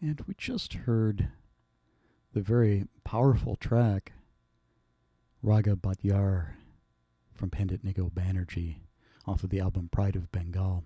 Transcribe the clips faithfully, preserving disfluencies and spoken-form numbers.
And we just heard the very powerful track, Raga Bhatyar, from Pandit Nikhil Banerjee, off of the album Pride of Bengal.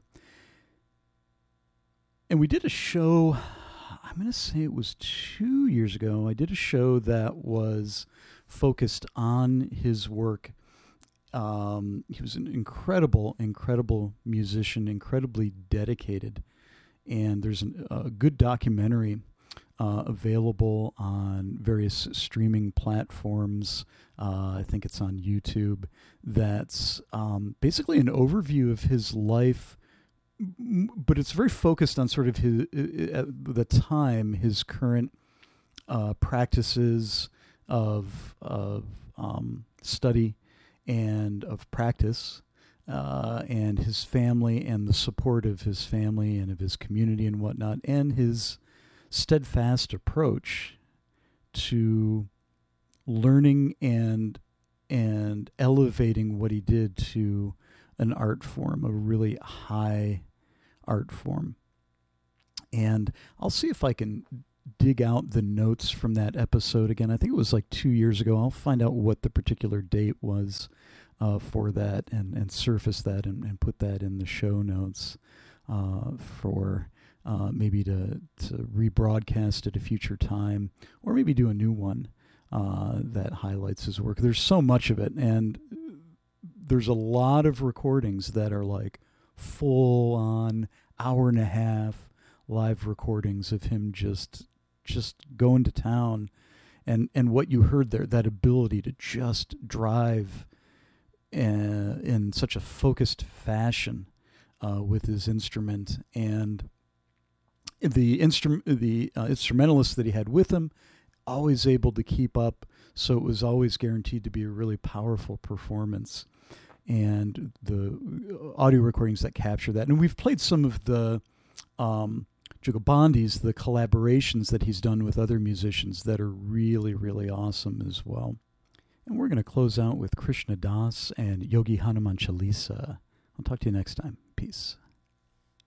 And we did a show, I'm going to say it was two years ago, I did a show that was focused on his work. Um, he was an incredible, incredible musician, incredibly dedicated. And there's an, a good documentary uh, available on various streaming platforms. Uh, I think it's on YouTube. That's um, basically an overview of his life, but it's very focused on sort of his, at the time, his current uh, practices of, of um, study and of practice. Uh, and his family and the support of his family and of his community and whatnot, and his steadfast approach to learning and and elevating what he did to an art form, a really high art form. And I'll see if I can dig out the notes from that episode again. I think it was like two years ago. I'll find out what the particular date was Uh, for that and, and surface that and, and put that in the show notes uh, for uh, maybe to, to rebroadcast at a future time, or maybe do a new one uh, that highlights his work. There's so much of it, and there's a lot of recordings that are like full-on hour and a half live recordings of him just just going to town, and, and what you heard there, that ability to just drive Uh, in such a focused fashion uh, with his instrument, and the instrument, the uh, instrumentalist that he had with him, always able to keep up. So it was always guaranteed to be a really powerful performance. And the audio recordings that capture that, and we've played some of the um, Jugabandis, the collaborations that he's done with other musicians that are really, really awesome as well. And we're going to close out with Krishna Das and Yogi Hanuman Chalisa. I'll talk to you next time. Peace.